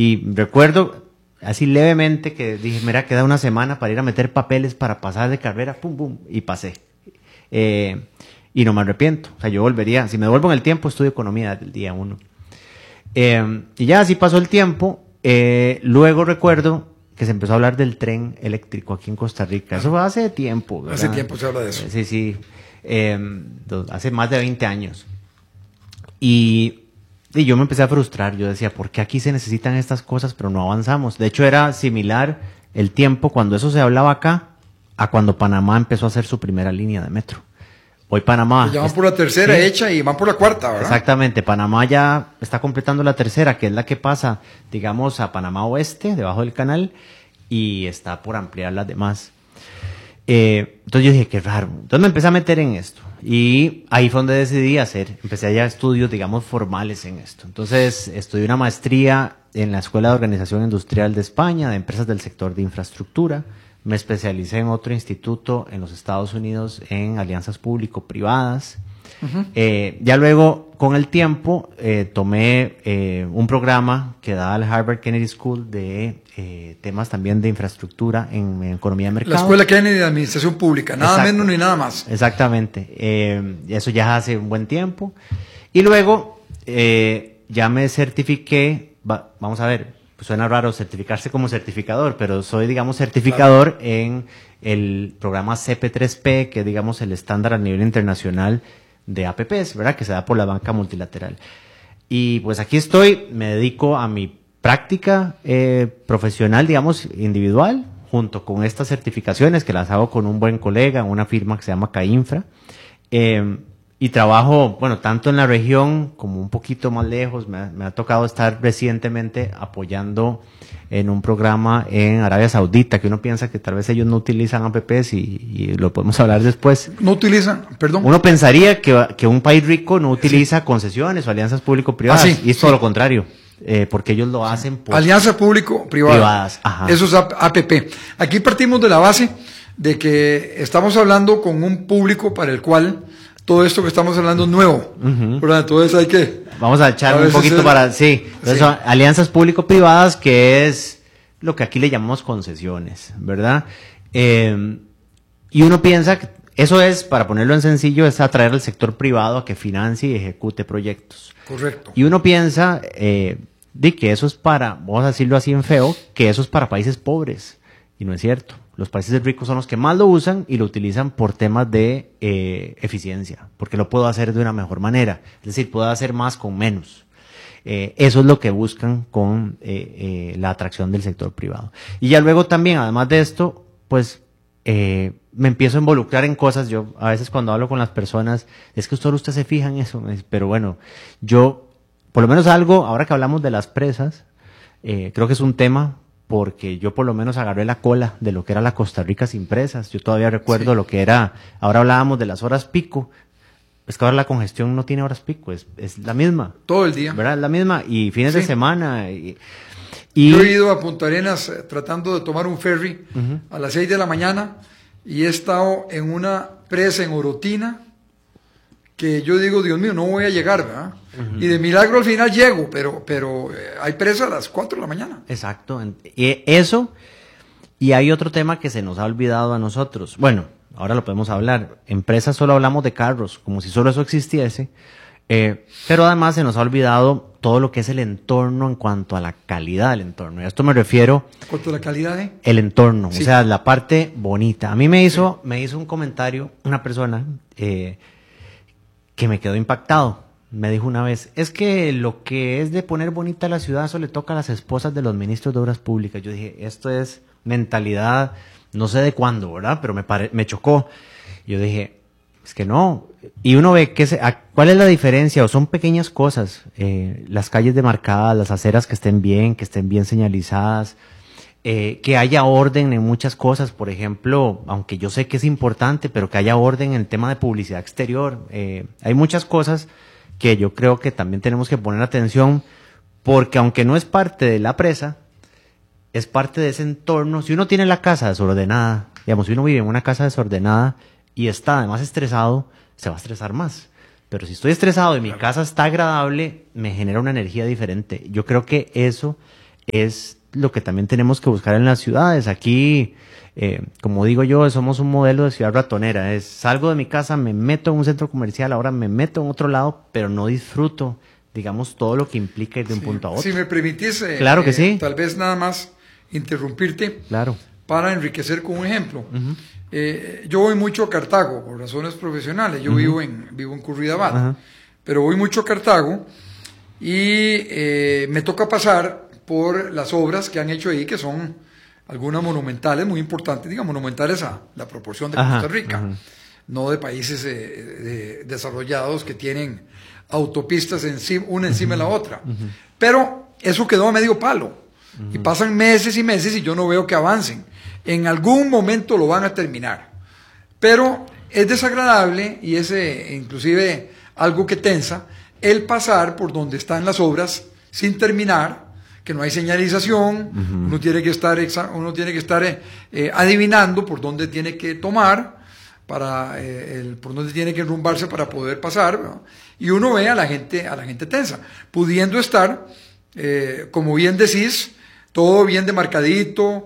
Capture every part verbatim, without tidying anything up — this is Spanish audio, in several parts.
Y recuerdo así levemente que dije, mira, queda una semana para ir a meter papeles para pasar de carrera, pum, pum, y pasé. Eh, y no me arrepiento. O sea, yo volvería, si me devuelvo en el tiempo, estudio economía del día uno. Eh, y ya así pasó el tiempo. Eh, luego recuerdo que se empezó a hablar del tren eléctrico aquí en Costa Rica. Eso fue hace tiempo, ¿verdad? Hace tiempo se habla de eso. Eh, sí, sí. Eh, hace más de veinte años. Y, y yo me empecé a frustrar. Yo decía, ¿por qué aquí se necesitan estas cosas pero no avanzamos? De hecho, era similar el tiempo cuando eso se hablaba acá a cuando Panamá empezó a hacer su primera línea de metro. Hoy Panamá... Ya van por la tercera sí, hecha y van por la cuarta, ¿verdad? Exactamente. Panamá ya está completando la tercera, que es la que pasa, digamos, a Panamá Oeste, debajo del canal, y está por ampliar las demás. Eh, entonces yo dije, qué raro. Entonces me empecé a meter en esto. Y ahí fue donde decidí hacer, empecé allá estudios, digamos, formales en esto. Entonces estudié una maestría en la Escuela de Organización Industrial de España, de empresas del sector de infraestructura. Me especialicé en otro instituto en los Estados Unidos en alianzas público-privadas. Uh-huh. Eh, ya luego, con el tiempo, eh, tomé eh, un programa que da el Harvard Kennedy School de eh, temas también de infraestructura en, en economía de mercado. La Escuela Kennedy de Administración Pública, nada Exacto. menos ni nada más. Exactamente. Eh, eso ya hace un buen tiempo. Y luego, eh, ya me certifiqué, va, vamos a ver, suena raro certificarse como certificador, pero soy, digamos, certificador claro. en el programa C P tres P, que es, digamos, el estándar a nivel internacional de A P Ps, ¿verdad? Que se da por la banca multilateral. Y pues aquí estoy, me dedico a mi práctica eh, profesional, digamos, individual, junto con estas certificaciones que las hago con un buen colega, una firma que se llama CAINFRA. Eh, Y trabajo, bueno, tanto en la región como un poquito más lejos. Me ha, me ha tocado estar recientemente apoyando en un programa en Arabia Saudita, que uno piensa que tal vez ellos no utilizan A P Ps y, y lo podemos hablar después. ¿No utilizan? Perdón. Uno pensaría que, que un país rico no utiliza sí. concesiones o alianzas público-privadas. Ah, sí, y es sí. todo lo contrario, eh, porque ellos lo hacen por... Alianzas público-privadas. Eso es A P P. Aquí partimos de la base de que estamos hablando con un público para el cual... todo esto que estamos hablando es nuevo, uh-huh. ¿verdad? Entonces hay que... Vamos a echar a un poquito es, para... Sí, entonces sí. Son alianzas público-privadas, que es lo que aquí le llamamos concesiones, ¿verdad? Eh, y uno piensa que eso es, para ponerlo en sencillo, es atraer al sector privado a que financie y ejecute proyectos. Correcto. Y uno piensa eh, de que eso es para, vamos a decirlo así en feo, que eso es para países pobres. Y no es cierto. Los países ricos son los que más lo usan y lo utilizan por temas de eh, eficiencia, porque lo puedo hacer de una mejor manera. Es decir, puedo hacer más con menos. Eh, eso es lo que buscan con eh, eh, la atracción del sector privado. Y ya luego también, además de esto, pues eh, me empiezo a involucrar en cosas. Yo a veces cuando hablo con las personas, es que usted, usted se fija en eso. Pero bueno, yo, por lo menos algo, ahora que hablamos de las presas, eh, creo que es un tema... porque yo por lo menos agarré la cola de lo que era la Costa Rica sin presas. Yo todavía recuerdo sí. lo que era, ahora hablábamos de las horas pico, es que ahora la congestión no tiene horas pico, es, es la misma. Todo el día. ¿Verdad? Es la misma, y fines sí. de semana. Y, y... Yo he ido a Punta Arenas eh, tratando de tomar un ferry uh-huh. a las seis de la mañana y he estado en una presa en Orotina que yo digo, Dios mío, no voy a llegar, ¿verdad? Uh-huh. Y de milagro al final llego, pero, pero eh, hay presa a las cuatro de la mañana. Exacto. Y eso, y hay otro tema que se nos ha olvidado a nosotros. Bueno, ahora lo podemos hablar. En presas solo hablamos de carros, como si solo eso existiese. Eh, pero además se nos ha olvidado todo lo que es el entorno en cuanto a la calidad del entorno. Y a esto me refiero... ¿En cuanto a la calidad de...? El entorno, sí. O sea, la parte bonita. A mí me hizo, sí. me hizo un comentario una persona... Eh, que me quedó impactado. Me dijo una vez, es que lo que es de poner bonita la ciudad, eso le toca a las esposas de los ministros de Obras Públicas. Yo dije, esto es mentalidad, no sé de cuándo, ¿verdad? Pero me, pare, me chocó. Yo dije, es que no. Y uno ve, que se, a, ¿cuál es la diferencia? O son pequeñas cosas. Eh, las calles demarcadas, las aceras que estén bien, que estén bien señalizadas. Eh, que haya orden en muchas cosas, por ejemplo, aunque yo sé que es importante, pero que haya orden en el tema de publicidad exterior. Eh, hay muchas cosas que yo creo que también tenemos que poner atención, porque aunque no es parte de la presa, es parte de ese entorno. Si uno tiene la casa desordenada, digamos, si uno vive en una casa desordenada y está además estresado, se va a estresar más. Pero si estoy estresado y mi casa está agradable, me genera una energía diferente. Yo creo que eso es lo que también tenemos que buscar en las ciudades. Aquí, eh, como digo yo, somos un modelo de ciudad ratonera. Es, salgo de mi casa, me meto en un centro comercial, ahora me meto en otro lado, pero no disfruto, digamos, todo lo que implica ir de un Sí, punto a otro. si me permitís, eh, Claro que eh, sí. tal vez nada más interrumpirte Claro. para enriquecer con un ejemplo. Uh-huh. Eh, yo voy mucho a Cartago por razones profesionales. Yo uh-huh. vivo en vivo en Curridabat, uh-huh. pero voy mucho a Cartago y eh, me toca pasar por las obras que han hecho ahí, que son algunas monumentales muy importantes, digamos, monumentales a la proporción de uh-huh. Costa Rica, uh-huh. no de países eh, de, desarrollados que tienen autopistas encima, una encima uh-huh. de la otra. Uh-huh. Pero eso quedó a medio palo. Uh-huh. Y pasan meses y meses y yo no veo que avancen. En algún momento lo van a terminar. Pero es desagradable y es eh, inclusive algo que tensa el pasar por donde están las obras sin terminar, que no hay señalización, uh-huh. uno tiene que estar, exa- uno tiene que estar eh, eh, adivinando por dónde tiene que tomar, para, eh, el, por dónde tiene que enrumbarse para poder pasar, ¿no? Y uno ve a la gente, a la gente tensa, pudiendo estar, eh, como bien decís, todo bien demarcadito,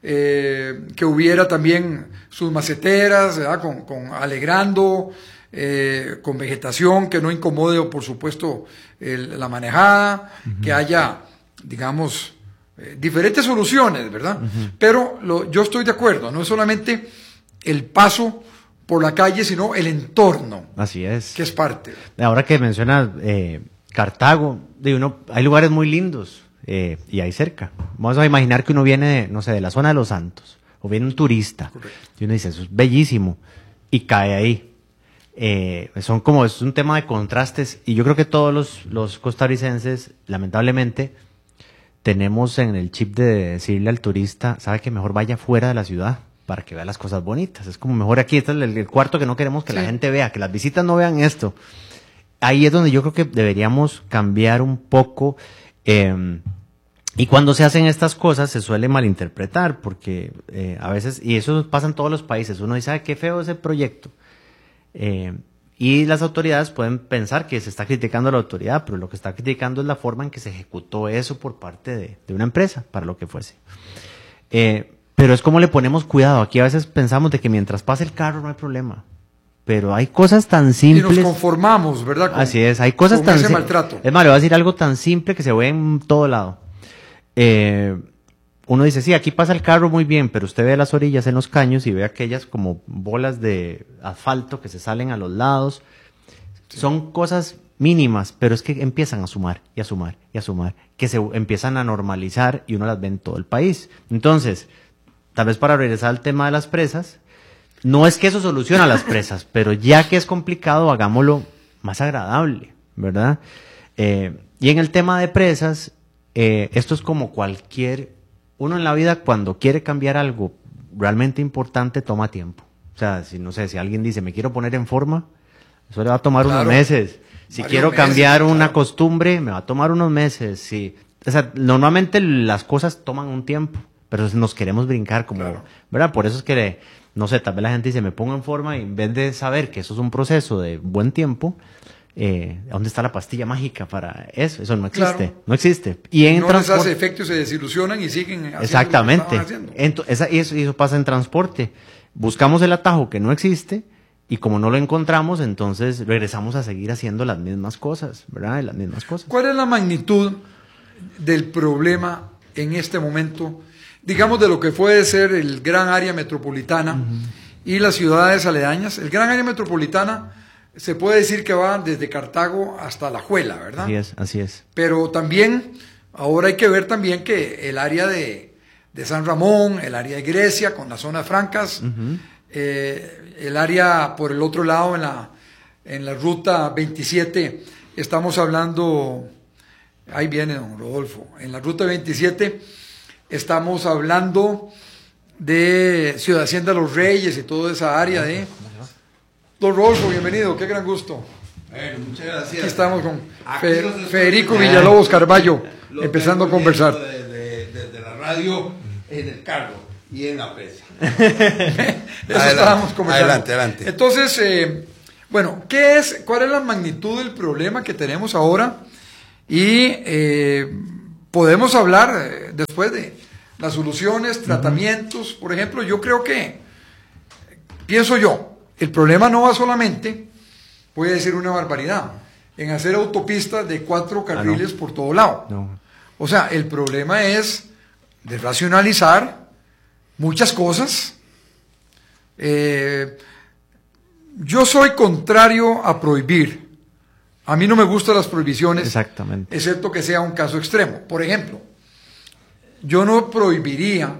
eh, que hubiera también sus maceteras, ¿verdad? Con, con alegrando, eh, con vegetación que no incomode, por supuesto, el, la manejada, uh-huh. que haya, digamos, eh, diferentes soluciones, ¿verdad? Uh-huh. Pero lo, yo estoy de acuerdo, no es solamente el paso por la calle, sino el entorno. Así es. Que es parte. Ahora que mencionas eh, Cartago, de uno, hay lugares muy lindos. Eh, y ahí cerca. Vamos a imaginar que uno viene, de, no sé, de la zona de Los Santos, o viene un turista, correcto. Y uno dice, eso es bellísimo, y cae ahí. Eh, son como, es un tema de contrastes, y yo creo que todos los, los costarricenses, lamentablemente, tenemos en el chip de decirle al turista, sabe que mejor vaya fuera de la ciudad, para que vea las cosas bonitas. Es como mejor aquí, este es el, el cuarto que no queremos que sí. la gente vea, que las visitas no vean esto. Ahí es donde yo creo que deberíamos cambiar un poco. Eh, y cuando se hacen estas cosas se suele malinterpretar porque eh, a veces, y eso pasa en todos los países, uno dice, ah, qué feo ese proyecto, eh, y las autoridades pueden pensar que se está criticando a la autoridad, pero lo que está criticando es la forma en que se ejecutó eso por parte de, de una empresa, para lo que fuese. Eh, pero es como le ponemos cuidado. Aquí a veces pensamos de que mientras pase el carro no hay problema. Pero hay cosas tan simples. Y nos conformamos, ¿verdad? Con, así es, hay cosas con tan ese sim- maltrato. Es más, le voy a decir algo tan simple que se ve en todo lado. Eh, uno dice, sí, aquí pasa el carro muy bien, pero usted ve las orillas en los caños y ve aquellas como bolas de asfalto que se salen a los lados. Sí. Son cosas mínimas, pero es que empiezan a sumar y a sumar y a sumar, que se empiezan a normalizar y uno las ve en todo el país. Entonces, tal vez para regresar al tema de las presas, no es que eso soluciona las presas, pero ya que es complicado, hagámoslo más agradable, ¿verdad? Eh, y en el tema de presas, eh, esto es como cualquier, uno en la vida cuando quiere cambiar algo realmente importante, toma tiempo. O sea, si no sé, si alguien dice, me quiero poner en forma, eso le va a tomar claro. unos meses. Si Varios quiero cambiar meses, una claro. costumbre, me va a tomar unos meses. Si, o sea, normalmente las cosas toman un tiempo, pero nos queremos brincar como, claro. ¿verdad? Por eso es que, no sé, tal vez la gente dice, me pongo en forma y en vez de saber que eso es un proceso de buen tiempo, eh, ¿dónde está la pastilla mágica para eso? Eso no existe, claro. no existe. Y en no transporte, les hace efecto, se desilusionan y siguen haciendo exactamente. lo que estaban haciendo. Ento, esa, y, eso, y eso pasa en transporte. Buscamos el atajo que no existe y como no lo encontramos, entonces regresamos a seguir haciendo las mismas cosas, ¿verdad? Las mismas cosas. ¿Cuál es la magnitud del problema en este momento, digamos, de lo que puede ser el gran área metropolitana uh-huh. y las ciudades aledañas? El gran área metropolitana se puede decir que va desde Cartago hasta Alajuela, ¿verdad? Así es, así es. Pero también, ahora hay que ver también que el área de, de San Ramón, el área de Grecia, con las zonas francas, uh-huh. eh, el área por el otro lado, en la, en la ruta veintisiete, estamos hablando, ahí viene don Rodolfo, en la ruta veintisiete estamos hablando de Ciudad Hacienda Los Reyes y toda esa área de... Don Rodolfo, bienvenido, qué gran gusto. Bueno, muchas gracias. Aquí estamos con Fe, Federico Villalobos Carballo, empezando a conversar. Desde de, de la radio, en el carro y en la presa. Eso adelante, estábamos conversando. Adelante, adelante. Entonces, eh, bueno, ¿qué es, cuál es la magnitud del problema que tenemos ahora? Y, eh, podemos hablar eh, después de las soluciones, tratamientos. Uh-huh. Por ejemplo, yo creo que, pienso yo, el problema no va solamente, voy a decir una barbaridad, en hacer autopistas de cuatro carriles ah, no. por todo lado. No. O sea, el problema es de racionalizar muchas cosas. Eh, yo soy contrario a prohibir. A mí no me gustan las prohibiciones, exactamente, excepto que sea un caso extremo. Por ejemplo, yo no prohibiría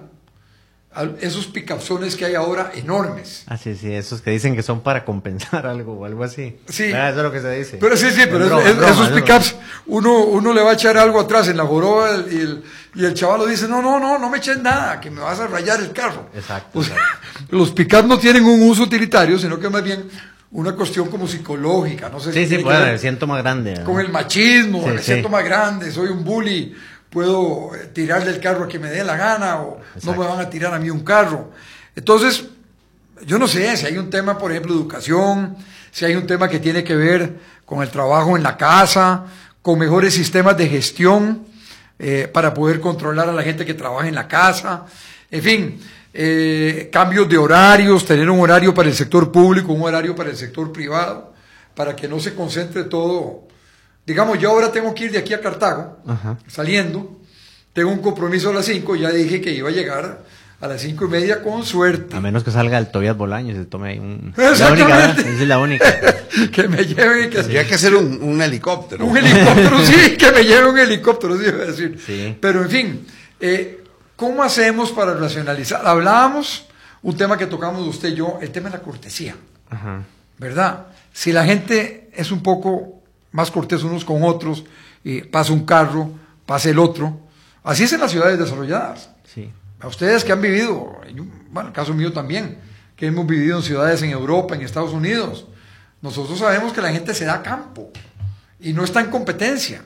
esos picapsones que hay ahora enormes. Ah, sí, sí, esos que dicen que son para compensar algo o algo así. Sí. Ah, eso es lo que se dice. Pero sí, sí, pero es, broma, es, broma, esos pickups, uno, uno le va a echar algo atrás en la joroba y el, y el chaval dice, no, no, no, no me eches nada, que me vas a rayar el carro. Exacto. O sea, exacto. Los pickups no tienen un uso utilitario, sino que más bien una cuestión como psicológica. No sé sí, si sí, bueno, me siento más grande, ¿no? Con el machismo, sí, me sí. siento más grande, soy un bully, puedo tirarle el carro a quien me dé la gana o exacto. no me van a tirar a mí un carro. Entonces, yo no sé si hay un tema, por ejemplo, educación, si hay un tema que tiene que ver con el trabajo en la casa, con mejores sistemas de gestión eh, para poder controlar a la gente que trabaja en la casa, en fin, eh, cambios de horarios, tener un horario para el sector público, un horario para el sector privado, para que no se concentre todo. Digamos, yo ahora tengo que ir de aquí a Cartago, ajá, saliendo, tengo un compromiso a las cinco, ya dije que iba a llegar a las cinco y media con suerte. A menos que salga el Tobias Bolaños y se tome ahí un... Exactamente. La única, esa es la única. Que me lleven... Que Tendría que hacer un, un helicóptero. Un helicóptero, sí, que me lleve un helicóptero, sí, iba a decir. Sí. Pero en fin, eh, ¿cómo hacemos para racionalizar? Hablábamos, un tema que tocamos usted y yo, el tema de la cortesía. Ajá. ¿Verdad? Si la gente es un poco más cortés unos con otros, y pasa un carro, pasa el otro. Así es en las ciudades desarrolladas. Sí. A ustedes que han vivido, bueno, el caso mío también, que hemos vivido en ciudades en Europa, en Estados Unidos, nosotros sabemos que la gente se da campo y no está en competencia.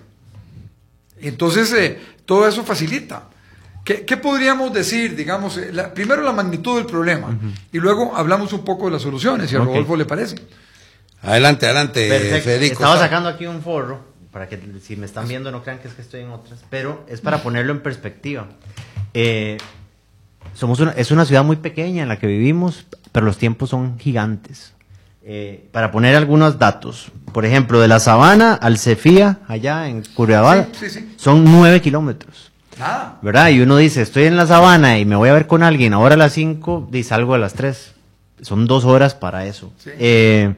Entonces, eh, todo eso facilita. ¿Qué, qué podríamos decir? Digamos, eh, la, primero la magnitud del problema, uh-huh, y luego hablamos un poco de las soluciones, si a okay. Rodolfo le parece. Adelante, adelante, perfecto. Federico. Estaba sacando aquí un forro, para que si me están viendo no crean que es que estoy en otras, pero es para ponerlo en perspectiva. Eh, somos una, es una ciudad muy pequeña en la que vivimos, pero los tiempos son gigantes. Eh, para poner algunos datos, por ejemplo, de la Sabana al Cefía, allá en Curridabat, sí, sí, sí. son nueve kilómetros. Ah. ¿Verdad? Y uno dice, estoy en la Sabana y me voy a ver con alguien ahora a las cinco y salgo a las tres. Son dos horas para eso. Sí. Eh,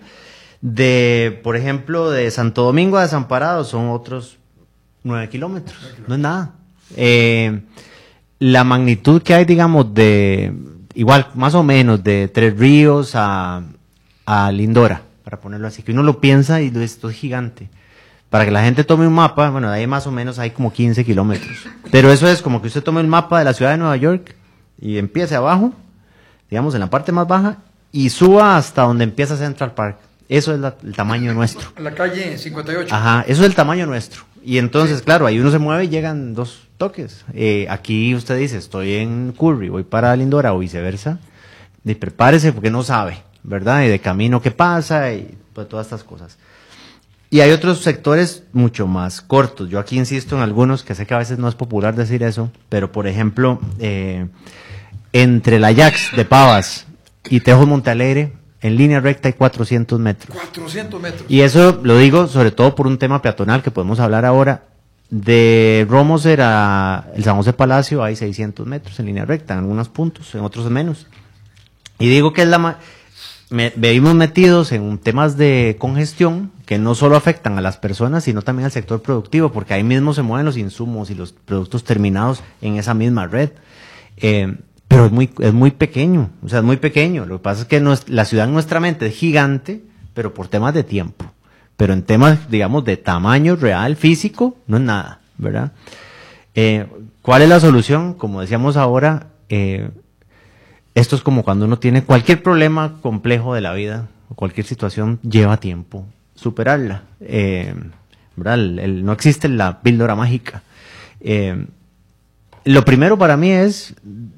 de, por ejemplo, de Santo Domingo a Desamparados son otros nueve kilómetros. No es nada. Eh, la magnitud que hay, digamos, de, igual, más o menos, de Tres Ríos a, a Lindora, para ponerlo así, que uno lo piensa y esto es gigante. Para que la gente tome un mapa, bueno, de ahí más o menos hay como quince kilómetros. Pero eso es como que usted tome el mapa de la ciudad de Nueva York y empiece abajo, digamos, en la parte más baja, y suba hasta donde empieza Central Park. Eso es la, el tamaño nuestro. La calle cincuenta y ocho. Ajá, eso es el tamaño nuestro. Y entonces, sí, claro, ahí uno se mueve y llegan dos toques. Eh, aquí usted dice, estoy en Curry, voy para Lindora o viceversa. Y prepárese porque no sabe, ¿verdad? Y de camino qué pasa y pues, todas estas cosas. Y hay otros sectores mucho más cortos. Yo aquí insisto en algunos, que sé que a veces no es popular decir eso, pero por ejemplo, eh, entre la Jax de Pavas y Tejos Montealegre, en línea recta hay cuatrocientos metros. cuatrocientos metros. Y eso lo digo sobre todo por un tema peatonal que podemos hablar ahora. De Romoser a el San José Palacio hay seiscientos metros en línea recta, en algunos puntos, en otros menos. Y digo que es la ma- me, vivimos metidos en temas de congestión que no solo afectan a las personas, sino también al sector productivo, porque ahí mismo se mueven los insumos y los productos terminados en esa misma red. Eh, pero es muy, es muy pequeño, o sea, es muy pequeño. Lo que pasa es que no es, la ciudad en nuestra mente es gigante, pero por temas de tiempo. Pero en temas, digamos, de tamaño real, físico, no es nada, ¿verdad? Eh, ¿Cuál es la solución? Como decíamos ahora, eh, esto es como cuando uno tiene cualquier problema complejo de la vida, o cualquier situación, lleva tiempo superarla. Eh, ¿verdad? El, el, no existe la píldora mágica. Eh, lo primero para mí es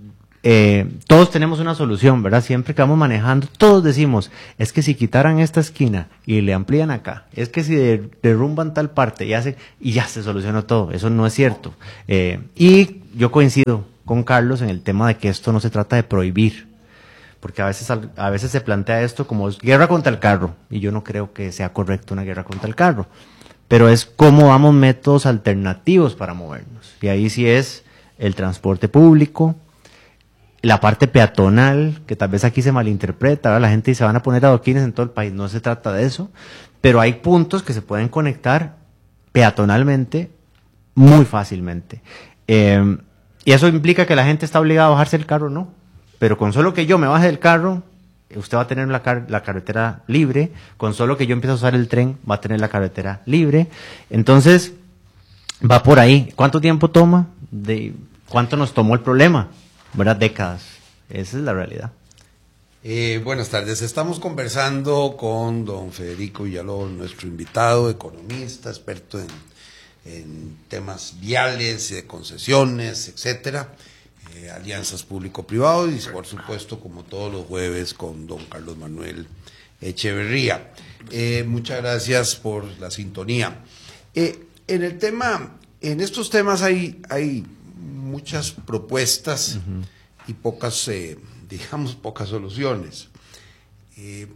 eh, todos tenemos una solución, ¿verdad? Siempre que vamos manejando, todos decimos, es que si quitaran esta esquina y le amplían acá, es que si de, derrumban tal parte y, hace, y ya se solucionó todo. Eso no es cierto. Eh, y yo coincido con Carlos en el tema de que esto no se trata de prohibir, porque a veces, a veces se plantea esto como guerra contra el carro, y yo no creo que sea correcto una guerra contra el carro. Pero es cómo damos métodos alternativos para movernos. Y ahí sí es el transporte público, la parte peatonal, que tal vez aquí se malinterpreta, ¿verdad? La gente dice, van a poner adoquines en todo el país. No se trata de eso, pero hay puntos que se pueden conectar peatonalmente muy fácilmente. Eh, y eso implica que la gente está obligada a bajarse del carro, ¿no? Pero con solo que yo me baje del carro, usted va a tener la, car la carretera libre. Con solo que yo empiece a usar el tren, va a tener la carretera libre. Entonces, va por ahí. ¿Cuánto tiempo toma? De, ¿Cuánto nos tomó el problema? ¿Verdad? Décadas. Esa es la realidad. Eh, buenas tardes. Estamos conversando con don Federico Villalobos, nuestro invitado, economista, experto en, en temas viales, de concesiones, etcétera. Eh, alianzas público-privados y por supuesto como todos los jueves con don Carlos Manuel Echeverría. Eh, muchas gracias por la sintonía. Eh, en el tema, en estos temas hay, hay muchas propuestas uh-huh. y pocas, eh, digamos, pocas soluciones. Eh,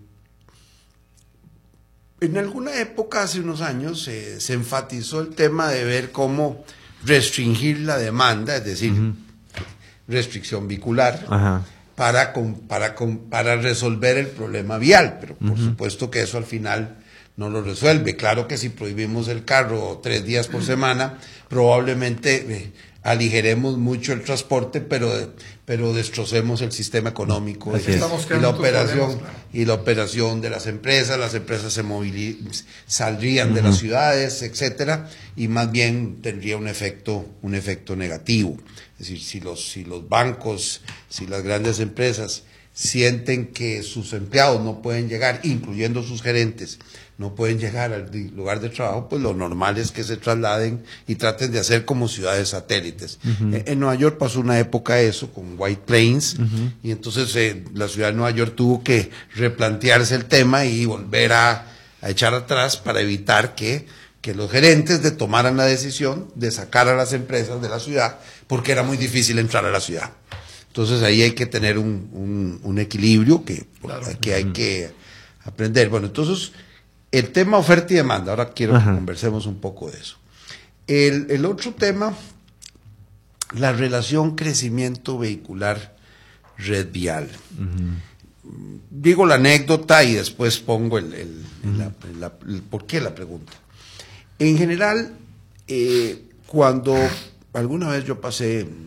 en alguna época, hace unos años, eh, se enfatizó el tema de ver cómo restringir la demanda, es decir, uh-huh. restricción vehicular, Ajá. para con, para con, para resolver el problema vial, pero por uh-huh. supuesto que eso al final no lo resuelve. Claro que si prohibimos el carro tres días por semana, probablemente eh, aligeremos mucho el transporte, pero pero destrocemos el sistema económico y, y la operación claro. y la operación de las empresas. Las empresas se moviliz saldrían uh-huh. de las ciudades, etcétera, y más bien tendría un efecto un efecto negativo. Es decir, si los, si los bancos, si las grandes empresas sienten que sus empleados no pueden llegar, incluyendo sus gerentes, no pueden llegar al lugar de trabajo, pues lo normal es que se trasladen y traten de hacer como ciudades satélites. Uh-huh. en, en Nueva York pasó una época eso con White Plains, uh-huh. y entonces eh, la ciudad de Nueva York tuvo que replantearse el tema y volver a, a echar atrás para evitar que, que los gerentes de tomaran la decisión de sacar a las empresas de la ciudad, porque era muy difícil entrar a la ciudad. Entonces ahí hay que tener un, un, un equilibrio que, claro. que hay que aprender. Bueno, entonces el tema oferta y demanda, ahora quiero Ajá. que conversemos un poco de eso. El, el otro tema, la relación crecimiento vehicular red vial. Uh-huh. Digo la anécdota y después pongo el, el, uh-huh. el, la, la, el por qué la pregunta. En general, eh, cuando alguna vez yo pasé eh,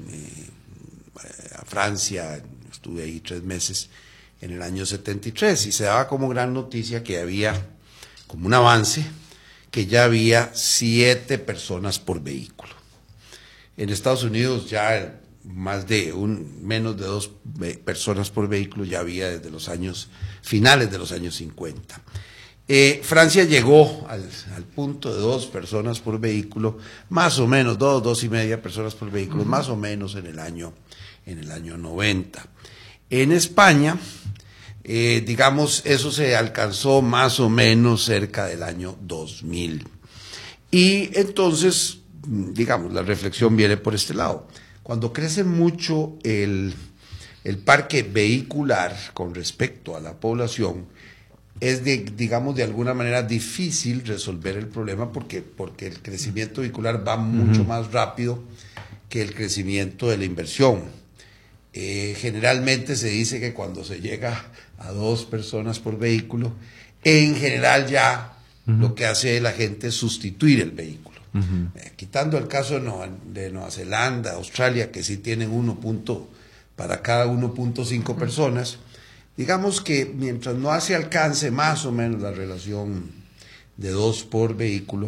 a Francia, estuve ahí tres meses en el año setenta y tres, y se daba como gran noticia que había, como un avance, que ya había siete personas por vehículo. En Estados Unidos ya más de un, menos de dos personas por vehículo ya había desde los años, finales de los años cincuenta. Eh, Francia llegó al, al punto de dos personas por vehículo, más o menos, dos, dos y media personas por vehículo, uh-huh. más o menos en el año, en el año noventa. En España, eh, digamos, eso se alcanzó más o menos cerca del año dos mil. Y entonces, digamos, la reflexión viene por este lado. Cuando crece mucho el, el parque vehicular con respecto a la población, es, de, digamos, de alguna manera difícil resolver el problema porque, porque el crecimiento vehicular va mucho uh-huh. más rápido que el crecimiento de la inversión. Eh, generalmente se dice que cuando se llega a dos personas por vehículo, en general ya uh-huh. lo que hace la gente es sustituir el vehículo. Uh-huh. Eh, quitando el caso de Nueva, de Nueva Zelanda, Australia, que sí tienen uno punto para cada uno punto cinco uh-huh. personas. Digamos que mientras no se alcance más o menos la relación de dos por vehículo,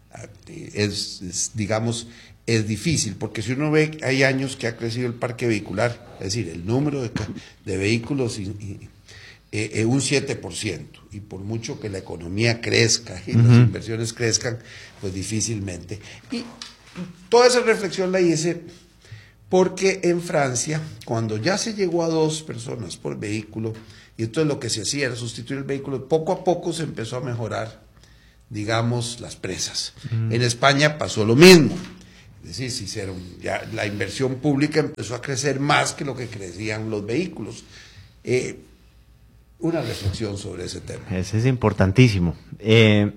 es, es, digamos, es difícil, porque si uno ve, hay años que ha crecido el parque vehicular, es decir, el número de, de vehículos, y, y, eh, un siete por ciento, y por mucho que la economía crezca y uh-huh. las inversiones crezcan, pues difícilmente. Y toda esa reflexión la hice Porque en Francia, cuando ya se llegó a dos personas por vehículo, y entonces lo que se hacía era sustituir el vehículo, poco a poco se empezó a mejorar, digamos, las presas. Mm. En España pasó lo mismo. Es decir, se hicieron, ya la inversión pública empezó a crecer más que lo que crecían los vehículos. Eh, una reflexión sobre ese tema. Ese es importantísimo. Eh,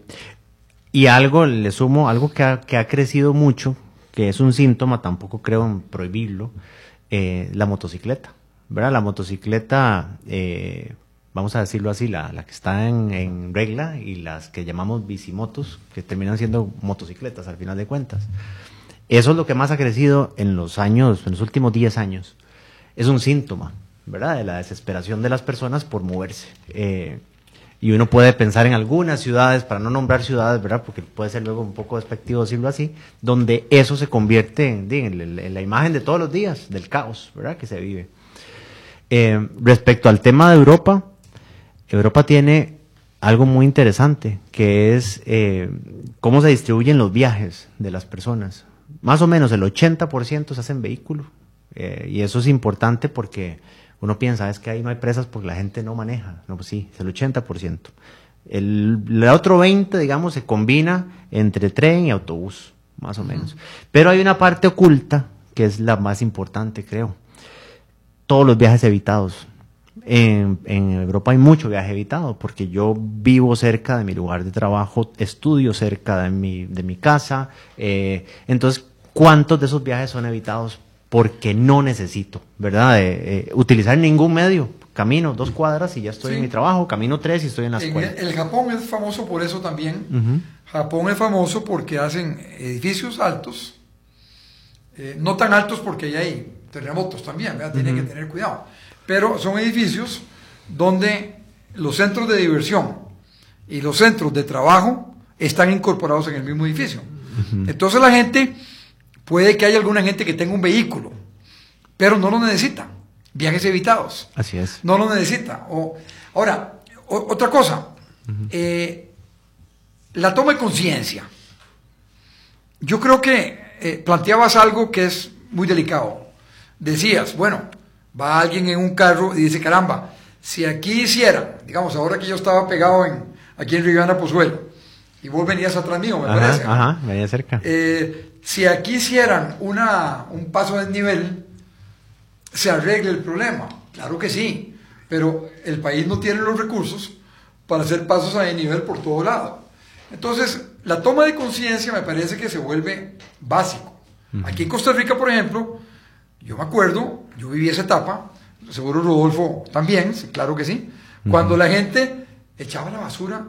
y algo, le sumo, algo que ha, que ha crecido mucho, que es un síntoma, tampoco creo en prohibirlo, eh, la motocicleta, ¿verdad? La motocicleta, eh, vamos a decirlo así, la, la que está en, en regla, y las que llamamos bicimotos, que terminan siendo motocicletas al final de cuentas. Eso es lo que más ha crecido en los años, en los últimos diez años. Es un síntoma, ¿verdad?, de la desesperación de las personas por moverse. Eh, y uno puede pensar en algunas ciudades, para no nombrar ciudades, ¿verdad?, porque puede ser luego un poco despectivo decirlo así, donde eso se convierte en, en, en la imagen de todos los días, del caos, ¿verdad?, que se vive. Eh, respecto al tema de Europa, Europa tiene algo muy interesante, que es eh, cómo se distribuyen los viajes de las personas. Más o menos el ochenta por ciento se hace en vehículo, eh, y eso es importante porque uno piensa, es que ahí no hay presas porque la gente no maneja. No, pues sí, es el ochenta por ciento. El, el otro veinte por ciento, digamos, se combina entre tren y autobús, más o menos. Uh-huh. Pero hay una parte oculta que es la más importante, creo. Todos los viajes evitados. En, en Europa hay mucho viaje evitado, porque yo vivo cerca de mi lugar de trabajo, estudio cerca de mi, de mi casa, eh, entonces, ¿cuántos de esos viajes son evitados porque no necesito, verdad, eh, eh, utilizar ningún medio? Camino dos cuadras y ya estoy sí. en mi trabajo, camino tres y estoy en la escuela. El, el Japón es famoso por eso también. Uh-huh. Japón es famoso porque hacen edificios altos, eh, no tan altos porque ya hay terremotos también, ¿verdad? Tienen uh-huh. que tener cuidado. Pero son edificios donde los centros de diversión y los centros de trabajo están incorporados en el mismo edificio. Uh-huh. Entonces la gente, puede que haya alguna gente que tenga un vehículo, pero no lo necesita. Viajes evitados. Así es. No lo necesita. O, ahora, o, otra cosa, uh-huh. eh, la toma de conciencia. Yo creo que eh, planteabas algo que es muy delicado. Decías, bueno, va alguien en un carro y dice, caramba, si aquí hicieran, digamos, ahora que yo estaba pegado en, aquí en Riviana Pozuelo, y vos venías atrás mío, me ajá, parece. Ajá, venía cerca. Eh, si aquí hicieran una, un paso de desnivel, se arregle el problema. Claro que sí, pero el país no tiene los recursos para hacer pasos a desnivel por todo lado. Entonces, la toma de conciencia me parece que se vuelve básico. Uh-huh. Aquí en Costa Rica, por ejemplo, yo me acuerdo, yo viví esa etapa, seguro Rodolfo también, sí, claro que sí, uh-huh. cuando la gente echaba la basura,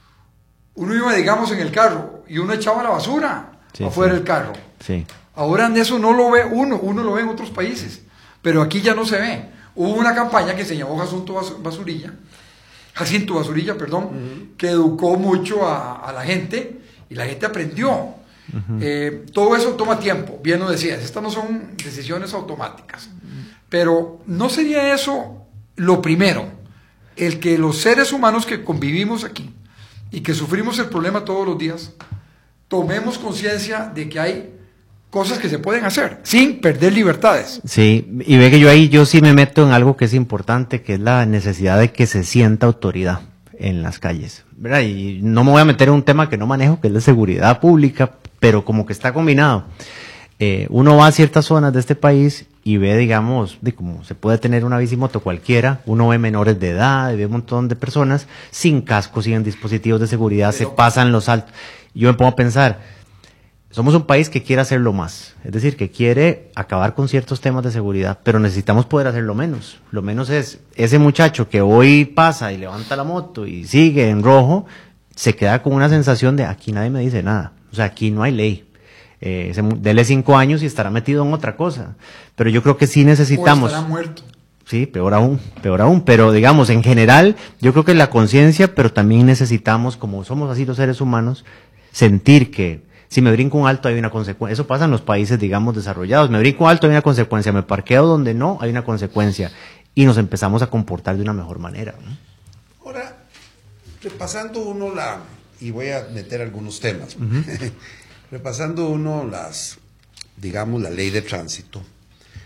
uno iba, digamos, en el carro y uno echaba la basura sí, afuera sí. del carro. Sí. Ahora en eso no lo ve uno, uno lo ve en otros países, pero aquí ya no se ve. Hubo una campaña que se llamó Jacinto Basurilla, Jacinto Basurilla, perdón, uh-huh. que educó mucho a, a la gente y la gente aprendió. Uh-huh. Eh, todo eso toma tiempo, bien lo decías, estas no son decisiones automáticas, uh-huh. pero ¿no sería eso lo primero? El que los seres humanos que convivimos aquí y que sufrimos el problema todos los días, tomemos conciencia de que hay cosas que se pueden hacer sin perder libertades. Sí, y ve que yo ahí yo sí me meto en algo que es importante, que es la necesidad de que se sienta autoridad en las calles, ¿verdad? Y no me voy a meter en un tema que no manejo, que es la seguridad pública, pero como que está combinado. Eh, uno va a ciertas zonas de este país y ve, digamos, de cómo se puede tener una bicimoto cualquiera, uno ve menores de edad, ve un montón de personas sin cascos, sin dispositivos de seguridad, pero se pasan los altos. Yo me pongo a pensar, somos un país que quiere hacerlo más, es decir, que quiere acabar con ciertos temas de seguridad, pero necesitamos poder hacerlo menos. Lo menos es ese muchacho que hoy pasa y levanta la moto y sigue en rojo, se queda con una sensación de aquí nadie me dice nada, o sea, aquí no hay ley. Eh, se, dele cinco años y estará metido en otra cosa, pero yo creo que sí necesitamos. O estará muerto. Sí, peor aún, peor aún, pero digamos, en general, yo creo que la conciencia, pero también necesitamos, como somos así los seres humanos, sentir que si me brinco un alto hay una consecuencia. Eso pasa en los países, digamos, desarrollados. Me brinco un alto hay una consecuencia, me parqueo donde no hay una consecuencia, y nos empezamos a comportar de una mejor manera, ¿no? Ahora, repasando uno la, y voy a meter algunos temas, uh-huh. repasando uno las, digamos, la ley de tránsito,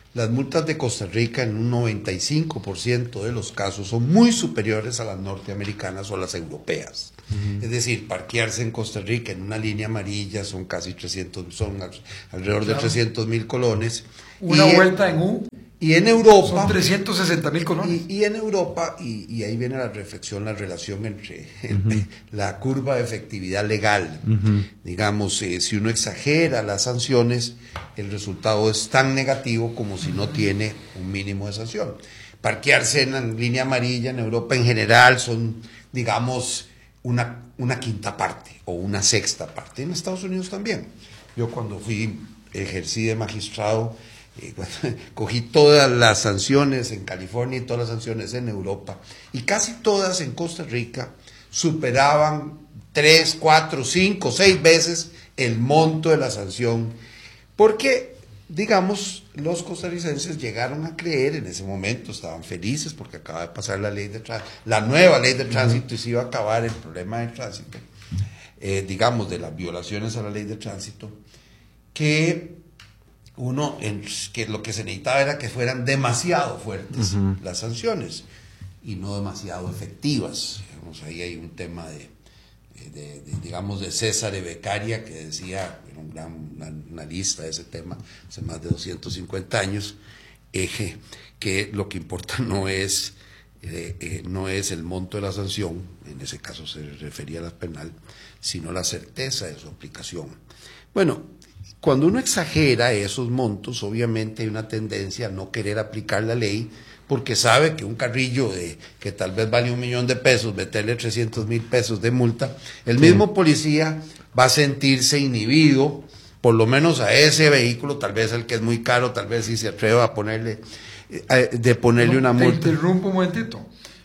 las multas de Costa Rica en un noventa y cinco por ciento de los casos son muy superiores a las norteamericanas o a las europeas. Uh-huh. Es decir, parquearse en Costa Rica en una línea amarilla son casi trescientos, son alrededor claro. de trescientos mil colones. Una y vuelta en, en U. Y en Europa... Son trescientos sesenta mil colones. Y, y en Europa, y, y ahí viene la reflexión, la relación entre uh-huh. la curva de efectividad legal. Uh-huh. Digamos, eh, si uno exagera las sanciones, el resultado es tan negativo como si no tiene un mínimo de sanción. Parquearse en la línea amarilla en Europa en general son, digamos, una, una quinta parte o una sexta parte. En Estados Unidos también. Yo cuando fui, ejercí de magistrado, Eh, cogí todas las sanciones en California y todas las sanciones en Europa, y casi todas en Costa Rica superaban tres, cuatro, cinco, seis veces el monto de la sanción, porque, digamos, los costarricenses llegaron a creer en ese momento, estaban felices porque acaba de pasar la ley de tránsito, la nueva ley de tránsito, y se iba a acabar el problema del tránsito, eh, digamos, de las violaciones a la ley de tránsito, que uno, en, que lo que se necesitaba era que fueran demasiado fuertes uh-huh. las sanciones y no demasiado efectivas. Digamos, ahí hay un tema de, de, de, digamos, de César Beccaria, que decía, era un gran analista de ese tema, hace más de doscientos cincuenta años, eh, que lo que importa no es, eh, eh, no es el monto de la sanción, en ese caso se refería a la penal, sino la certeza de su aplicación. Bueno, cuando uno exagera esos montos, obviamente hay una tendencia a no querer aplicar la ley, porque sabe que un carrillo de que tal vez vale un millón de pesos, meterle trescientos mil pesos de multa, el sí. mismo policía va a sentirse inhibido, por lo menos a ese vehículo, tal vez el que es muy caro, tal vez si se atreva a ponerle, eh, de ponerle no, una multa. Te interrumpo un momentito.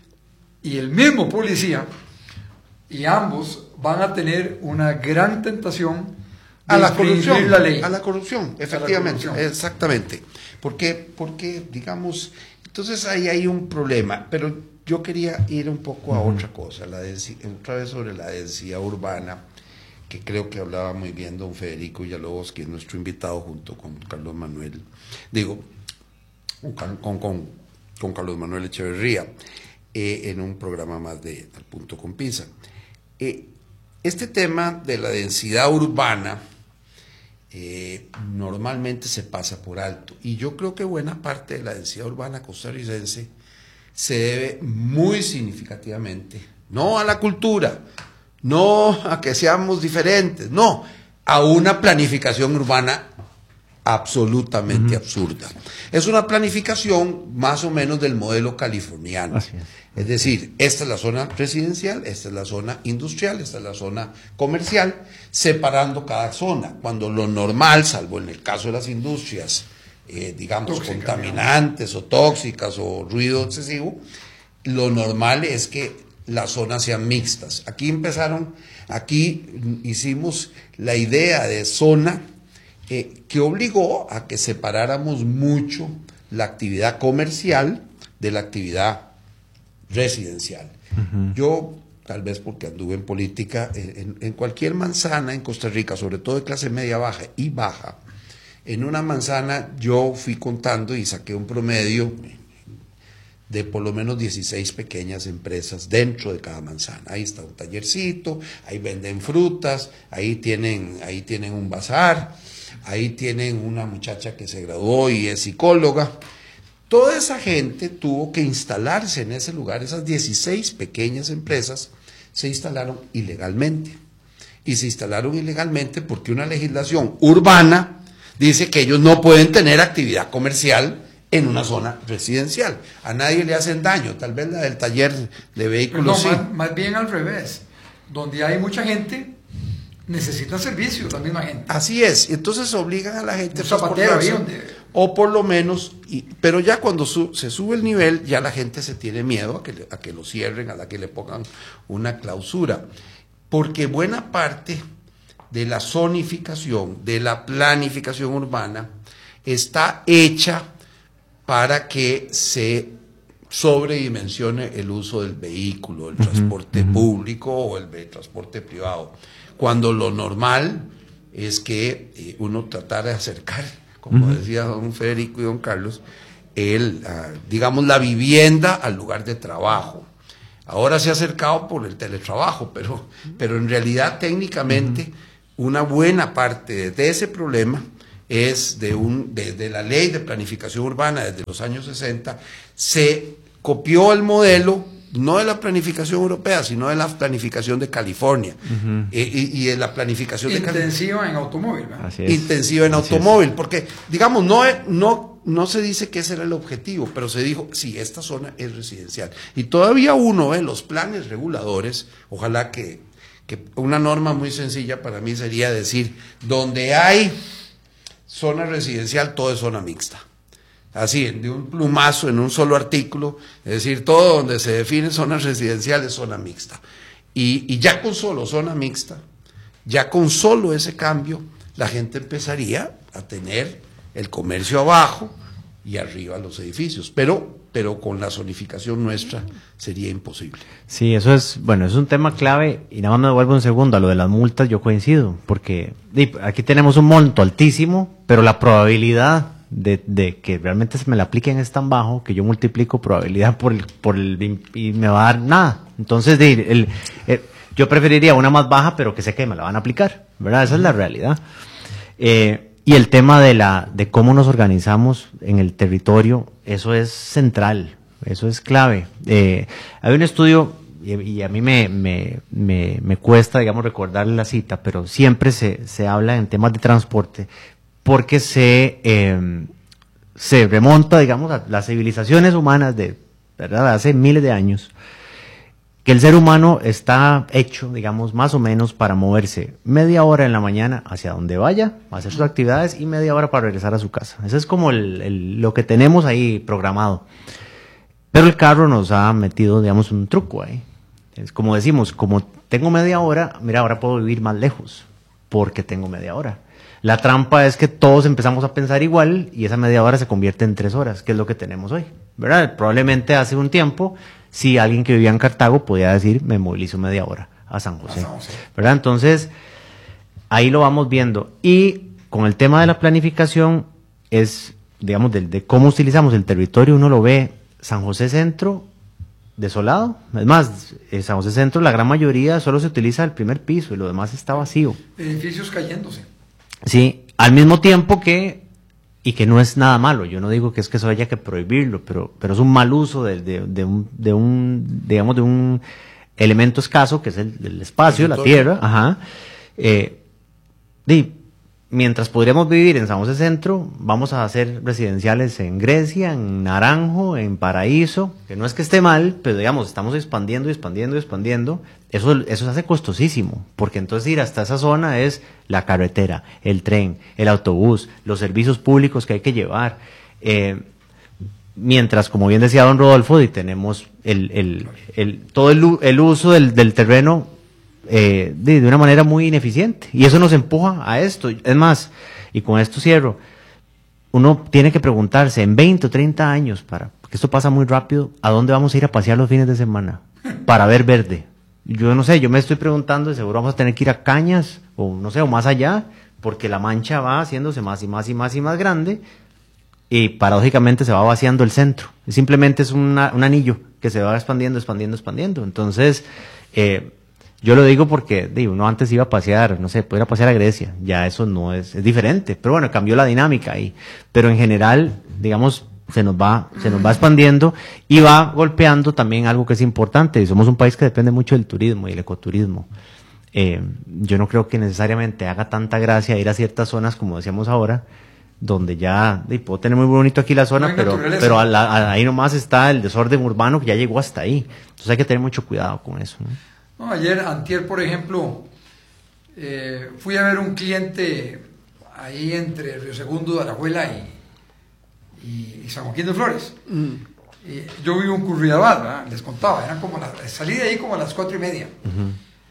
Y el mismo policía, y ambos van a tener una gran tentación a la corrupción, la ley. a la corrupción, efectivamente, la corrupción. exactamente, porque, porque, digamos, entonces ahí hay un problema, pero yo quería ir un poco a uh-huh. otra cosa, la otra vez sobre la densidad urbana, que creo que hablaba muy bien don Federico Villalobos, que es nuestro invitado junto con Carlos Manuel, digo, con, con, con, con Carlos Manuel Echeverría, eh, en un programa más de Al Punto con Pinza. Eh, este tema de la densidad urbana, Eh, normalmente se pasa por alto, y yo creo que buena parte de la densidad urbana costarricense se debe muy significativamente no a la cultura, no a que seamos diferentes, no, a una planificación urbana absolutamente uh-huh. absurda. Es una planificación más o menos del modelo californiano. Así es. Es decir, esta es la zona residencial, esta es la zona industrial, esta es la zona comercial, separando cada zona, cuando lo normal, salvo en el caso de las industrias, eh, digamos, tóxica, contaminantes digamos. o tóxicas o ruido excesivo, lo normal es que las zonas sean mixtas. Aquí empezaron, aquí hicimos la idea de zona eh, que obligó a que separáramos mucho la actividad comercial de la actividad residencial. Uh-huh. Yo, tal vez porque anduve en política, en, en cualquier manzana en Costa Rica, sobre todo de clase media baja y baja, en una manzana yo fui contando y saqué un promedio de por lo menos dieciséis pequeñas empresas dentro de cada manzana. Ahí está un tallercito, ahí venden frutas, ahí tienen, ahí tienen un bazar, ahí tienen una muchacha que se graduó y es psicóloga. Toda esa gente tuvo que instalarse en ese lugar, esas dieciséis pequeñas empresas se instalaron ilegalmente. Y se instalaron ilegalmente porque una legislación urbana dice que ellos no pueden tener actividad comercial en una zona residencial. A nadie le hacen daño, tal vez la del taller de vehículos no, sí. más, más bien al revés, donde hay mucha gente, necesita servicios la misma gente. Así es, entonces obligan a la gente a transportarse, o por lo menos, y, pero ya cuando su, se sube el nivel, ya la gente se tiene miedo a que, a que lo cierren, a la que le pongan una clausura, porque buena parte de la zonificación, de la planificación urbana, está hecha para que se sobredimensione el uso del vehículo, el transporte uh-huh. público o el, el transporte privado, cuando lo normal es que eh, uno tratara de acercar como Ujú. decía don Federico y don Carlos, el, uh, digamos, la vivienda al lugar de trabajo. Ahora se ha acercado por el teletrabajo, pero, pero en realidad técnicamente uh-huh. una buena parte de ese problema es de, un, de, de la ley de planificación urbana desde los años sesenta, se copió el modelo no de la planificación europea, sino de la planificación de California uh-huh. y, y, y de la planificación intensiva de intensiva en automóvil, ¿verdad? Así es. Intensiva en Así automóvil, es. porque digamos, no, no, no se dice que ese era el objetivo, pero se dijo, sí, esta zona es residencial. Y todavía uno ve los planes reguladores, ojalá que, que una norma muy sencilla para mí sería decir, donde hay zona residencial, todo es zona mixta. Así, de un plumazo, en un solo artículo, es decir, todo donde se define zona residencial es zona mixta. Y, y ya con solo zona mixta, ya con solo ese cambio, la gente empezaría a tener el comercio abajo y arriba los edificios, pero, pero con la zonificación nuestra sería imposible. Sí, eso es, bueno, es un tema clave y nada más me devuelvo un segundo a lo de las multas, yo coincido, porque aquí tenemos un monto altísimo, pero la probabilidad De, de que realmente se me la apliquen es tan bajo que yo multiplico probabilidad por el, por el y me va a dar nada. Entonces de, el, el, yo preferiría una más baja pero que sé que me la van a aplicar, ¿verdad? Esa es la realidad. Eh, y el tema de la de cómo nos organizamos en el territorio, eso es central, eso es clave. Eh, hay un estudio y, y a mí me, me, me, me cuesta, digamos, recordarle la cita, pero siempre se, se habla en temas de transporte porque se, eh, se remonta, digamos, a las civilizaciones humanas de, ¿verdad?, hace miles de años, que el ser humano está hecho, digamos, más o menos para moverse media hora en la mañana hacia donde vaya, a hacer sus actividades, y media hora para regresar a su casa. Eso es como el, el, lo que tenemos ahí programado. Pero el carro nos ha metido, digamos, un truco ahí. Es como decimos, como tengo media hora, mira, ahora puedo vivir más lejos, porque tengo media hora. La trampa es que todos empezamos a pensar igual y esa media hora se convierte en tres horas, que es lo que tenemos hoy, ¿verdad? Probablemente hace un tiempo, si alguien que vivía en Cartago podía decir, me movilizo media hora a San José, a San José, ¿verdad? Entonces, ahí lo vamos viendo. Y con el tema de la planificación, es, digamos, de, de cómo utilizamos el territorio, uno lo ve, San José Centro, desolado. Es más, en San José Centro la gran mayoría solo se utiliza el primer piso y lo demás está vacío. Edificios cayéndose. Sí, al mismo tiempo que, y que no es nada malo, yo no digo que es que eso haya que prohibirlo, pero, pero es un mal uso de, de, de, un, de un, digamos, de un elemento escaso, que es el, el espacio, la tierra, ajá. Eh, y mientras podríamos vivir en San José Centro, vamos a hacer residenciales en Grecia, en Naranjo, en Paraíso, que no es que esté mal, pero digamos, estamos expandiendo, expandiendo, expandiendo. Eso, eso se hace costosísimo, porque entonces ir hasta esa zona es la carretera, el tren, el autobús, los servicios públicos que hay que llevar. Eh, mientras, como bien decía don Rodolfo, y tenemos el, el, el, todo el, el uso del, del terreno eh, de, de una manera muy ineficiente, y eso nos empuja a esto. Es más, y con esto cierro, uno tiene que preguntarse en veinte o treinta años, para, porque esto pasa muy rápido, ¿a dónde vamos a ir a pasear los fines de semana? Para ver verde. Yo no sé, yo me estoy preguntando, y seguro vamos a tener que ir a Cañas, o no sé, o más allá, porque la mancha va haciéndose más y más y más y más grande, y paradójicamente se va vaciando el centro. Simplemente es una, un anillo que se va expandiendo, expandiendo, expandiendo. Entonces, eh, yo lo digo porque digo, uno antes iba a pasear, no sé, puede ir a pasear a Grecia, ya eso no es, es diferente, pero bueno, cambió la dinámica ahí. Pero en general, digamos, se nos va, se nos va expandiendo y va golpeando también algo que es importante, y somos un país que depende mucho del turismo y el ecoturismo. Eh, yo no creo que necesariamente haga tanta gracia ir a ciertas zonas, como decíamos ahora, donde ya, y puedo tener muy bonito aquí la zona, no pero, pero a la, a, ahí nomás está el desorden urbano que ya llegó hasta ahí. Entonces hay que tener mucho cuidado con eso, ¿no? No, ayer, antier, por ejemplo, eh, fui a ver un cliente ahí entre Río Segundo de Alajuela y, y, y San Joaquín de Flores. Mm. Y yo vivo en Curridabat, ¿verdad? Les contaba, eran como las, salí de ahí como a las cuatro y media. Uh-huh.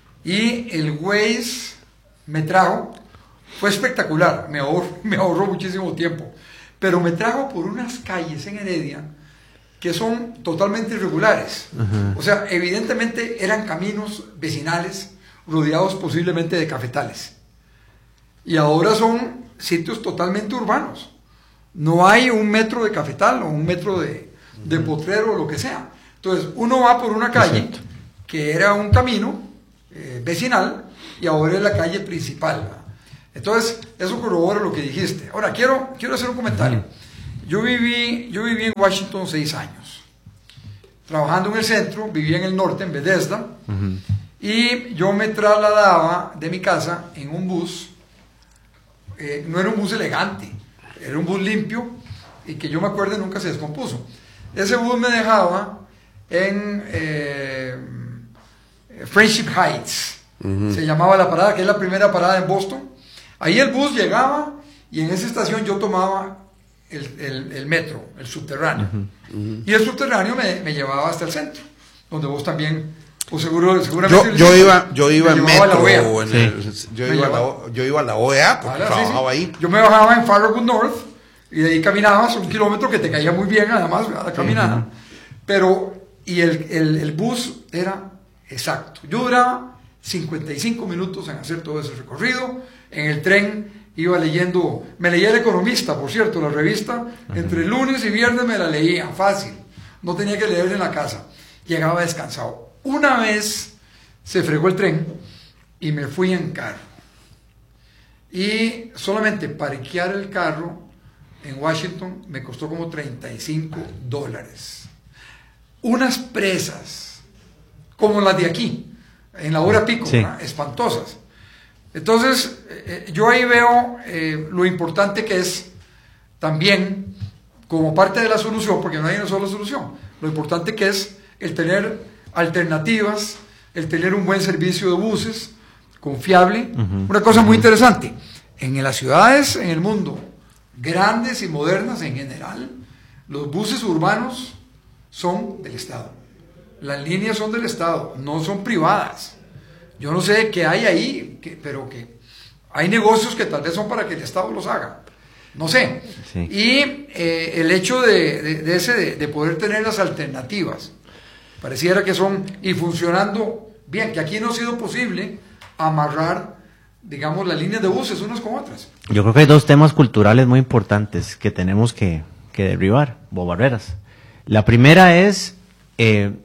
Y el Waze me trajo, fue espectacular, me ahorró, me ahorró muchísimo tiempo, pero me trajo por unas calles en Heredia que son totalmente irregulares. Uh-huh. O sea, evidentemente eran caminos vecinales rodeados posiblemente de cafetales. Y ahora son sitios totalmente urbanos. No hay un metro de cafetal o un metro de, de potrero o lo que sea. Entonces, uno va por una calle Exacto. que era un camino eh, vecinal y ahora es la calle principal, ¿verdad? Entonces, eso corrobora lo que dijiste. Ahora, quiero, quiero hacer un comentario. Yo viví, yo viví en Washington seis años. Trabajando en el centro, vivía en el norte, en Bethesda, uh-huh. y yo me trasladaba de mi casa en un bus. Eh, no era un bus elegante, era un bus limpio y que yo me acuerdo nunca se descompuso. Ese bus me dejaba en eh, Friendship Heights, uh-huh. se llamaba la parada, que es la primera parada en Boston. Ahí el bus llegaba y en esa estación yo tomaba el, el, el metro, el subterráneo. Uh-huh. Uh-huh. Y el subterráneo me, me llevaba hasta el centro, donde vos también, pues seguro, seguramente... Yo, yo iba, yo iba en metro, o en sí. el, yo, iba a la, yo iba a la O E A porque ah, trabajaba sí, sí. ahí. Yo me bajaba en Farragut North y de ahí caminabas un kilómetro que te caía muy bien, además, a la caminada. Uh-huh. Pero, y el, el, el bus era exacto. Yo duraba cincuenta y cinco minutos en hacer todo ese recorrido. En el tren iba leyendo, me leía El Economista, por cierto, la revista, uh-huh. entre lunes y viernes me la leía, fácil. No tenía que leer en la casa. Llegaba descansado. Una vez se fregó el tren y me fui en carro. Y solamente parquear el carro en Washington me costó como treinta y cinco dólares. Unas presas, como las de aquí, en la hora pico, sí. espantosas. Entonces, eh, yo ahí veo eh, lo importante que es también, como parte de la solución, porque no hay una sola solución, lo importante que es el tener alternativas, el tener un buen servicio de buses, confiable. Uh-huh. Una cosa muy interesante, en las ciudades, en el mundo, grandes y modernas en general, los buses urbanos son del Estado. Las líneas son del Estado, no son privadas. Yo no sé qué hay ahí, que, pero que hay negocios que tal vez son para que el Estado los haga. No sé. Sí. Y eh, el hecho de, de, de, ese, de, de poder tener las alternativas, pareciera que son, y funcionando bien, que aquí no ha sido posible amarrar, digamos, las líneas de buses unas con otras. Yo creo que hay dos temas culturales muy importantes que tenemos que, que derribar, o barreras. La primera es, eh,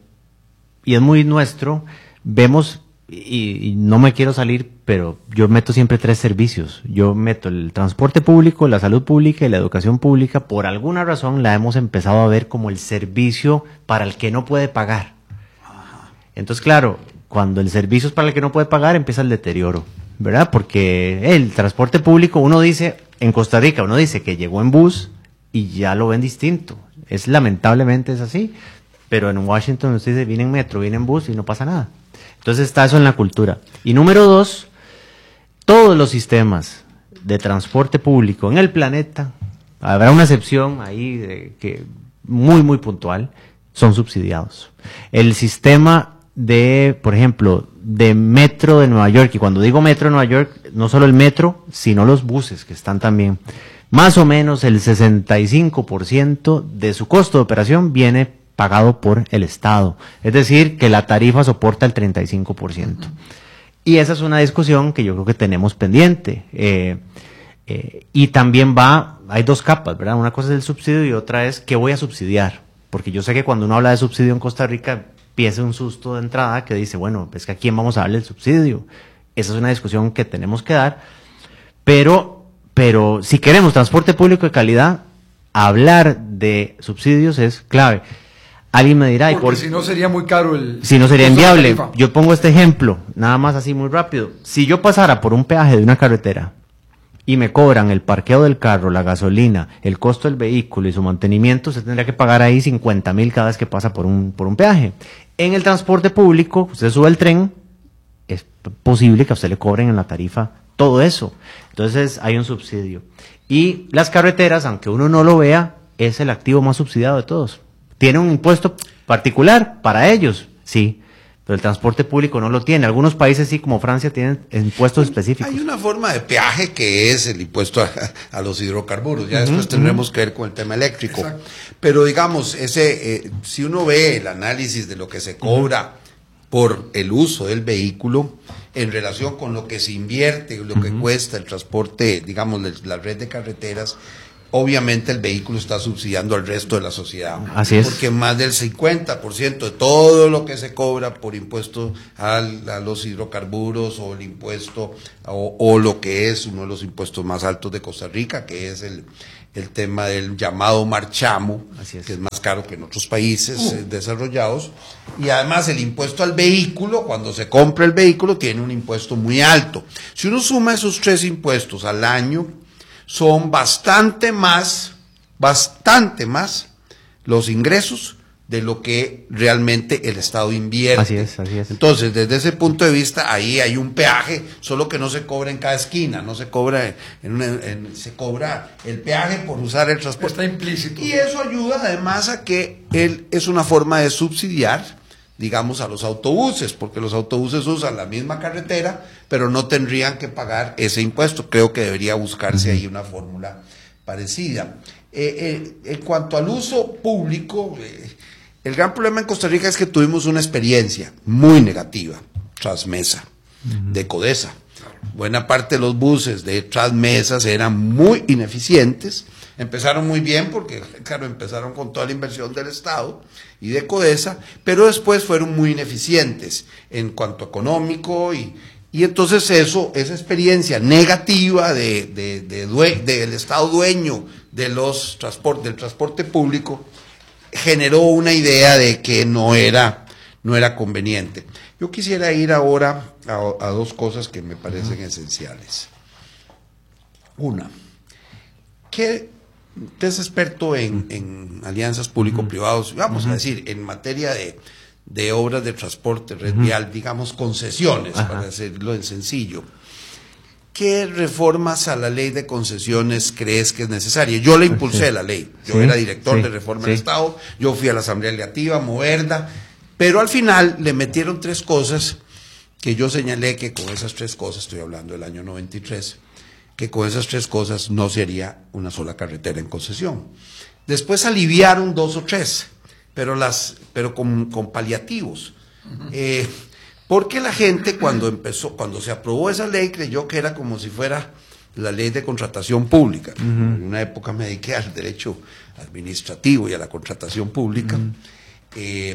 y es muy nuestro, vemos, y, y no me quiero salir, pero yo meto siempre tres servicios. Yo meto el transporte público, la salud pública y la educación pública. Por alguna razón la hemos empezado a ver como el servicio para el que no puede pagar. Entonces, claro, cuando el servicio es para el que no puede pagar, empieza el deterioro, ¿verdad? Porque el transporte público, uno dice, en Costa Rica, uno dice que llegó en bus y ya lo ven distinto. Es lamentablemente es así, pero en Washington usted dice, viene en metro, viene en bus y no pasa nada. Entonces está eso en la cultura. Y número dos, todos los sistemas de transporte público en el planeta, habrá una excepción ahí de, que muy, muy puntual, son subsidiados. El sistema de, por ejemplo, de metro de Nueva York, y cuando digo metro de Nueva York, no solo el metro, sino los buses que están también, más o menos el sesenta y cinco por ciento de su costo de operación viene pagado por el Estado. Es decir, que la tarifa soporta el treinta y cinco por ciento. Uh-huh. Y esa es una discusión que yo creo que tenemos pendiente. Eh, eh, y también va, hay dos capas, ¿verdad? Una cosa es el subsidio y otra es qué voy a subsidiar. Porque yo sé que cuando uno habla de subsidio en Costa Rica, empieza un susto de entrada que dice, bueno, es que a quién vamos a darle el subsidio. Esa es una discusión que tenemos que dar. Pero, pero si queremos transporte público de calidad, hablar de subsidios es clave. Alguien me dirá, porque por, si no sería muy caro el... Si no sería inviable. Yo pongo este ejemplo, nada más así muy rápido. Si yo pasara por un peaje de una carretera y me cobran el parqueo del carro, la gasolina, el costo del vehículo y su mantenimiento, se tendría que pagar ahí cincuenta mil cada vez que pasa por un, por un peaje. En el transporte público, usted sube el tren, es posible que a usted le cobren en la tarifa todo eso. Entonces hay un subsidio. Y las carreteras, aunque uno no lo vea, es el activo más subsidiado de todos. ¿Tiene un impuesto particular para ellos? Sí, pero el transporte público no lo tiene. Algunos países sí, como Francia, tienen impuestos específicos. Hay una forma de peaje que es el impuesto a, a los hidrocarburos. Ya uh-huh, después tendremos uh-huh. que ver con el tema eléctrico. Exacto. Pero digamos, ese eh, si uno ve el análisis de lo que se cobra uh-huh. por el uso del vehículo en relación con lo que se invierte, lo uh-huh. que cuesta el transporte, digamos, la red de carreteras, obviamente el vehículo está subsidiando al resto de la sociedad. Así es. Porque más del cincuenta por ciento de todo lo que se cobra por impuesto al, a los hidrocarburos o el impuesto o, o lo que es uno de los impuestos más altos de Costa Rica, que es el, el tema del llamado marchamo, Así es. que es más caro que en otros países uh. eh, desarrollados. Y además el impuesto al vehículo, cuando se compra el vehículo, tiene un impuesto muy alto. Si uno suma esos tres impuestos al año, son bastante más, bastante más los ingresos de lo que realmente el Estado invierte. Así es, así es. Entonces, desde ese punto de vista, ahí hay un peaje, solo que no se cobra en cada esquina, no se cobra, en una, en, se cobra el peaje por usar el transporte. Está implícito. Y eso ayuda además a que él es una forma de subsidiar, digamos, a los autobuses, porque los autobuses usan la misma carretera, pero no tendrían que pagar ese impuesto. Creo que debería buscarse ahí una fórmula parecida. Eh, eh, en cuanto al uso público, eh, el gran problema en Costa Rica es que tuvimos una experiencia muy negativa, Transmesa, uh-huh. de Codesa. Buena parte de los buses de Transmesas eran muy ineficientes. Empezaron muy bien porque, claro, empezaron con toda la inversión del Estado y de Codesa, pero después fueron muy ineficientes en cuanto a económico y, y entonces eso, esa experiencia negativa de, de, de due, del Estado dueño de los transport, del transporte público generó una idea de que no era, no era conveniente. Yo quisiera ir ahora a, a dos cosas que me parecen esenciales. Una, ¿qué? Usted es experto en, en alianzas público-privados, vamos uh-huh. a decir, en materia de, de obras de transporte red uh-huh. vial, digamos concesiones, uh-huh. para decirlo en sencillo. ¿Qué reformas a la ley de concesiones crees que es necesaria? Yo le impulsé sí. la ley, yo sí, era director sí, de reforma sí. del Estado, yo fui a la Asamblea Legislativa, Moverda, pero al final le metieron tres cosas que yo señalé que con esas tres cosas, estoy hablando del año noventa y tres, que con esas tres cosas no se haría una sola carretera en concesión. Después aliviaron dos o tres, pero las, pero con, con paliativos. Uh-huh. Eh, porque la gente cuando empezó, cuando se aprobó esa ley, creyó que era como si fuera la ley de contratación pública. Uh-huh. En una época me dediqué al derecho administrativo y a la contratación pública. Uh-huh. Eh,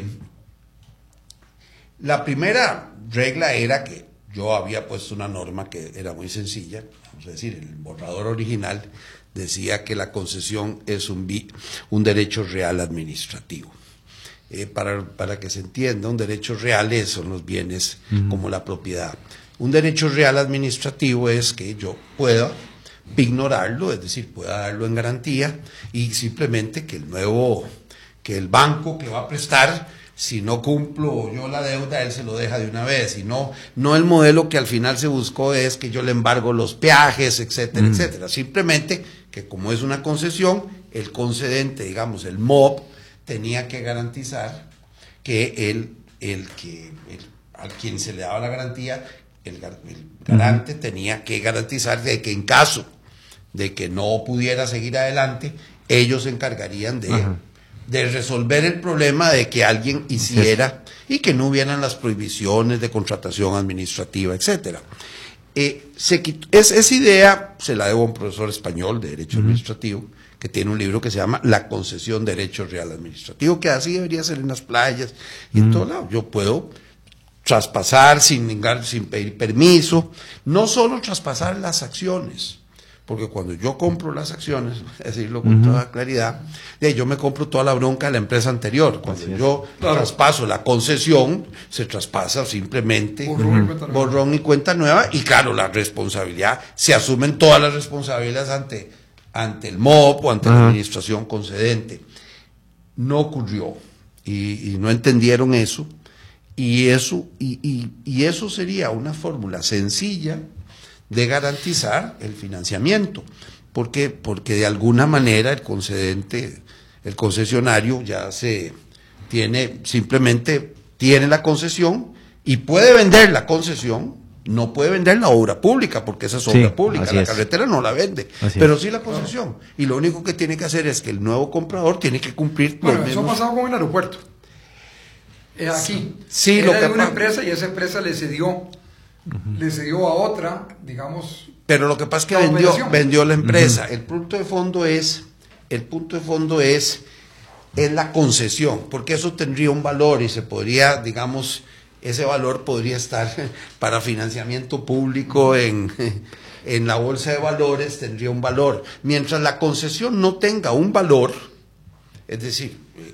la primera regla era que yo había puesto una norma que era muy sencilla, vamos a decir, el borrador original decía que la concesión es un, bi, un derecho real administrativo. Eh, para, para que se entienda, un derecho real son los bienes uh-huh. como la propiedad. Un derecho real administrativo es que yo pueda ignorarlo, es decir, pueda darlo en garantía y simplemente que el nuevo, que el banco que va a prestar, si no cumplo yo la deuda, él se lo deja de una vez, y no, no el modelo que al final se buscó es que yo le embargo los peajes, etcétera, mm. etcétera. Simplemente que como es una concesión, el concedente, digamos, el M O P, tenía que garantizar que él, el que, el, al quien se le daba la garantía, el, el garante mm. tenía que garantizar de que en caso de que no pudiera seguir adelante, ellos se encargarían de... Ajá. de resolver el problema de que alguien hiciera y que no hubieran las prohibiciones de contratación administrativa, etcétera. Eh, se quitó, es, esa idea se la debo a un profesor español de Derecho uh-huh. Administrativo que tiene un libro que se llama La concesión de Derecho Real Administrativo, que así debería ser en las playas y uh-huh. en todo lado. Yo puedo traspasar sin, sin pedir permiso, no solo traspasar las acciones, porque cuando yo compro las acciones, decirlo con uh-huh. toda claridad, yo me compro toda la bronca de la empresa anterior. Cuando yo claro. traspaso la concesión, se traspasa simplemente borrón, uh-huh. borrón y cuenta nueva, y claro, la responsabilidad, se asumen todas las responsabilidades ante, ante el M O P o ante uh-huh. la administración concedente. No ocurrió, y, y no entendieron eso, y eso, y, y, y eso sería una fórmula sencilla de garantizar el financiamiento, porque porque de alguna manera el concedente, el concesionario ya se tiene, simplemente tiene la concesión y puede vender la concesión, no puede vender la obra pública, porque esa es obra sí, pública, la es. carretera no la vende, así pero es. sí la concesión, y lo único que tiene que hacer es que el nuevo comprador tiene que cumplir bueno, los eso mismos... ha pasado con el aeropuerto, eh, aquí, sí, era lo que de una empresa y esa empresa le cedió uh-huh. le cedió a otra, digamos. Pero lo que pasa es que vendió, vendió la empresa. Uh-huh. El punto de fondo es, el punto de fondo es, es la concesión, porque eso tendría un valor y se podría, digamos, ese valor podría estar para financiamiento público en, en la bolsa de valores, tendría un valor. Mientras la concesión no tenga un valor, es decir,